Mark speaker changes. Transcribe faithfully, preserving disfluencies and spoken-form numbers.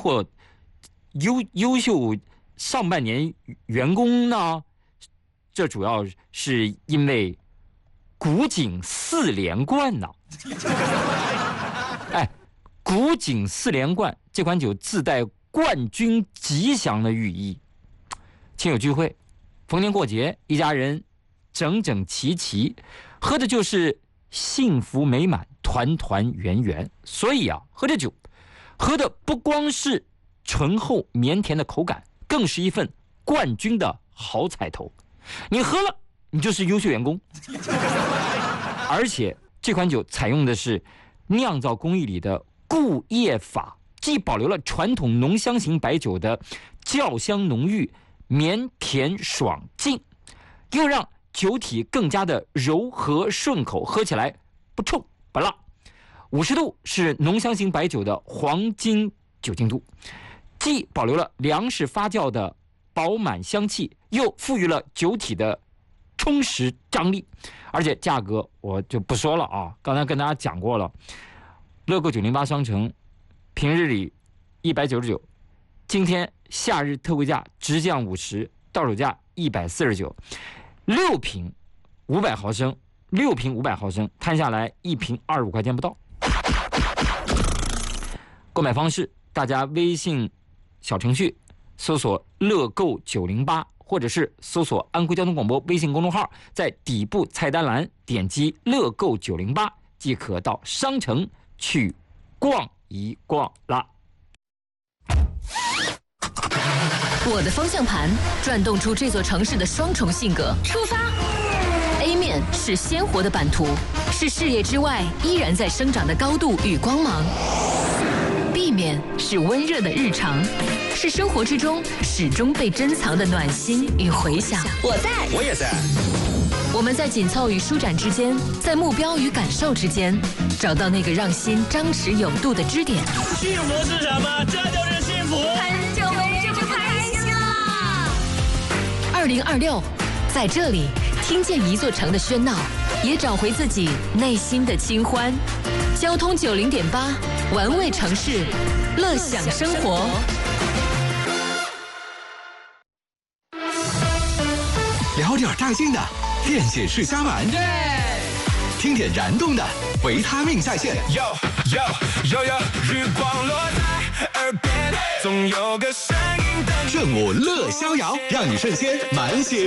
Speaker 1: 获优优秀上半年员工呢？这主要是因为古井四连冠呢。哎，古井四连冠这款酒自带冠军吉祥的寓意，亲友聚会、逢年过节，一家人整整齐齐，喝的就是幸福美满、团团圆圆。所以啊，喝这酒，喝的不光是醇厚绵甜的口感，更是一份冠军的好彩头。你喝了，你就是优秀员工。而且这款酒采用的是酿造工艺里的固液法，既保留了传统浓香型白酒的酵香浓郁、绵甜爽劲，又让酒体更加的柔和顺口，喝起来不冲不辣。五十度是浓香型白酒的黄金酒精度，既保留了粮食发酵的饱满香气，又赋予了酒体的充实张力。而且价格我就不说了啊，刚才跟大家讲过了，乐购九零八商城平日里一百九十九，今天夏日特惠价直降五十，到手价一百四十九，六瓶五百毫升，六瓶五百毫升，摊下来一瓶二十五块钱不到。购买方式，大家微信小程序搜索乐购九零八，或者是搜索安徽交通广播微信公众号，在底部菜单栏点击乐购九零八，即可到商城去逛一逛啦。
Speaker 2: 我的方向盘转动出这座城市的双重性格。出发 A 面是鲜活的版图，是视野之外依然在生长的高度与光芒。B 面是温热的日常，是生活之中始终被珍藏的暖心与回响。
Speaker 3: 我在，
Speaker 4: 我也在。
Speaker 2: 我们在紧凑与舒展之间，在目标与感受之间，找到那个让心张弛有度的支点。
Speaker 4: 幸福是什么？这就是幸福。
Speaker 3: 很久没这么开心了。
Speaker 2: 二零二六，在这里听见一座城的喧闹，也找回自己内心的清欢。交通九零点八，玩味城市，乐享生活。
Speaker 5: 聊点带劲的，电解质加满，听点燃动的，维他命在线。
Speaker 6: 有有有有，日光落在耳边，总有个声音等你。
Speaker 5: 正午乐逍遥，让你瞬间满血。